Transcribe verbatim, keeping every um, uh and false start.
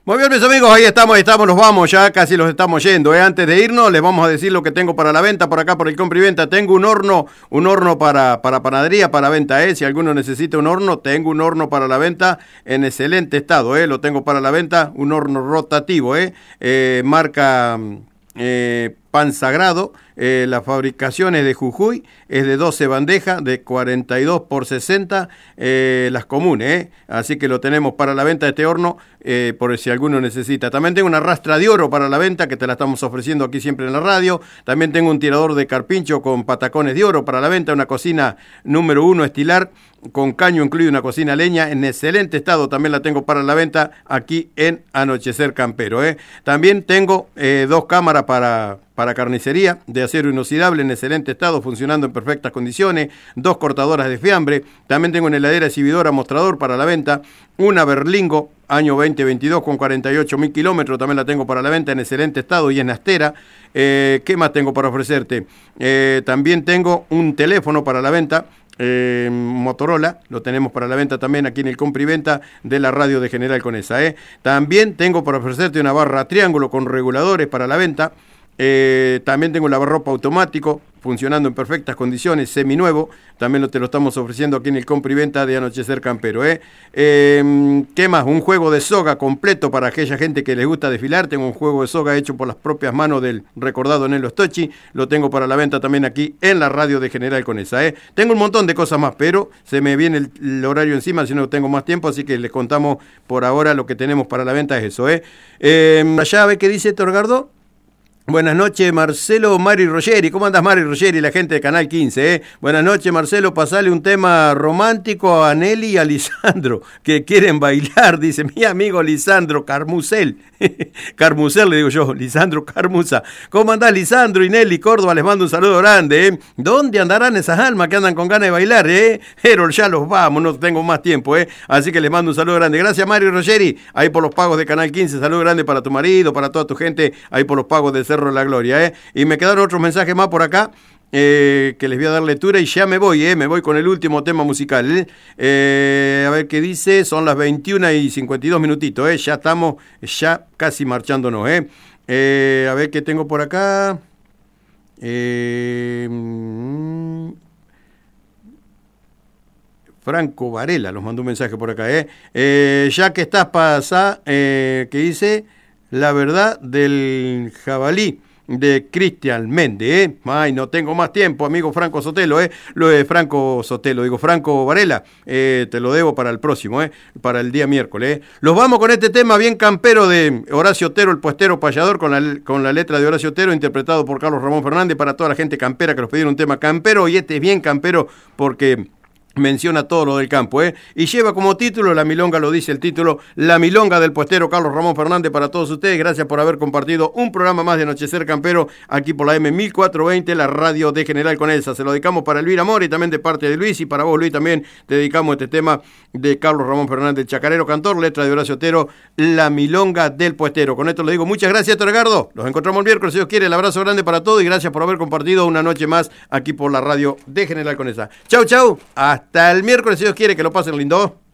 Muy bien, mis amigos, ahí estamos, ahí estamos, nos vamos, ya casi los estamos yendo. ¿eh? Antes de irnos, les vamos a decir lo que tengo para la venta por acá, por el compra y venta. Tengo un horno, un horno para, para panadería, para venta. ¿eh? Si alguno necesita un horno, tengo un horno para la venta en excelente estado. ¿eh? Lo tengo para la venta, un horno rotativo, ¿eh? Eh, marca eh, Pan Sagrado. Eh, la fabricación es de Jujuy, es de doce bandejas, de cuarenta y dos por sesenta, eh, las comunes, ¿eh? Así que lo tenemos para la venta de este horno, eh, por si alguno necesita. También tengo una rastra de oro para la venta, que te la estamos ofreciendo aquí siempre en la radio. También tengo un tirador de carpincho con patacones de oro para la venta, una cocina número uno estilar, con caño incluido, una cocina leña en excelente estado, también la tengo para la venta aquí en Anochecer Campero. ¿eh? También tengo eh, dos cámaras para... para carnicería, de acero inoxidable en excelente estado, funcionando en perfectas condiciones, dos cortadoras de fiambre, también tengo una heladera exhibidora mostrador para la venta, una Berlingo, año veinte veintidós con cuarenta y ocho mil kilómetros, también la tengo para la venta en excelente estado y en astera. Eh, ¿Qué más tengo para ofrecerte? Eh, también tengo un teléfono para la venta, Eh, Motorola, lo tenemos para la venta también aquí en el compra y venta de la radio de General Conesa. ¿eh? También tengo para ofrecerte una barra triángulo con reguladores para la venta. Eh, también tengo el lavarropa automático funcionando en perfectas condiciones, seminuevo, también lo, te lo estamos ofreciendo aquí en el compra y venta de Anochecer Campero. ¿eh? Eh, ¿Qué más? Un juego de soga completo para aquella gente que les gusta desfilar. Tengo un juego de soga hecho por las propias manos del recordado Nelo Stocchi, lo tengo para la venta también aquí en la radio de General Conesa. ¿eh? Tengo un montón de cosas más, pero se me viene el, el horario encima, si no tengo más tiempo, así que les contamos por ahora lo que tenemos para la venta es eso. ¿eh? Eh, allá a ver qué dice Torgardo. Buenas noches, Marcelo, Mari Rogeri. ¿Cómo andas, Mari Rogeri, la gente de Canal quince? Eh? Buenas noches, Marcelo. Pasale un tema romántico a Nelly y a Lisandro, que quieren bailar, dice mi amigo Lisandro Carmusel. Carmusel, le digo yo, Lisandro Carmuza. ¿Cómo andás, Lisandro y Nelly Córdoba? Les mando un saludo grande. ¿eh? ¿Dónde andarán esas almas que andan con ganas de bailar? Eh? Pero ya los vamos, no tengo más tiempo. ¿eh? Así que les mando un saludo grande. Gracias, Mari Rogeri. Ahí por los pagos de Canal quince. Saludo grande para tu marido, para toda tu gente. Ahí por los pagos de Cerro de la Gloria, ¿eh? Y me quedaron otros mensajes más por acá, eh, que les voy a dar lectura y ya me voy, ¿eh? Me voy con el último tema musical. ¿eh? Eh, a ver qué dice, son las veintiuna y cincuenta y dos minutitos, ¿eh? Ya estamos, ya casi marchándonos, ¿eh? Eh, a ver qué tengo por acá. Eh, Franco Varela nos mandó un mensaje por acá, ¿eh? Eh, ya que estás pasada, eh, que dice... La verdad del jabalí, de Cristian Méndez. ¿eh? Ay, no tengo más tiempo, amigo Franco Sotelo, ¿eh? Lo de Franco Sotelo, digo, Franco Varela, eh, te lo debo para el próximo, ¿eh? Para el día miércoles. ¿eh? Los vamos con este tema bien campero de Horacio Otero, el puestero payador, con la, con la letra de Horacio Otero, interpretado por Carlos Ramón Fernández, para toda la gente campera que nos pidieron un tema campero, y este es bien campero porque... menciona todo lo del campo, ¿eh? Y lleva como título, la milonga lo dice el título, La Milonga del puestero Carlos Ramón Fernández para todos ustedes. Gracias por haber compartido un programa más de Anochecer Campero aquí por la M mil cuatrocientos veinte, la radio de General Conesa. Se lo dedicamos para Elvira Mora y también de parte de Luis, y para vos, Luis, también te dedicamos este tema de Carlos Ramón Fernández, chacarero cantor, letra de Horacio Otero, La Milonga del puestero. Con esto le digo muchas gracias, Torgardo. Los encontramos el miércoles, si Dios quiere. El abrazo grande para todos y gracias por haber compartido una noche más aquí por la radio de General Conesa. Chau, chau. Hasta el miércoles, si Dios quiere, que lo pasen lindo.